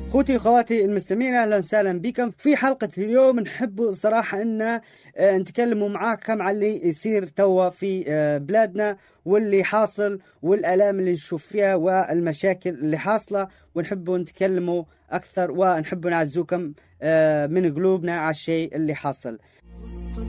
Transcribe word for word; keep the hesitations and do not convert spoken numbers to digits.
اخوتي واخواتي المستمعين، اهلا وسهلا بكم في حلقه اليوم. نحب صراحه ان نتكلموا معاكم على اللي يصير توا في بلادنا واللي حاصل والالام اللي نشوف فيها والمشاكل اللي حاصله، ونحب نتكلموا اكثر ونحب نعزوكم من قلوبنا على الشيء اللي حاصل.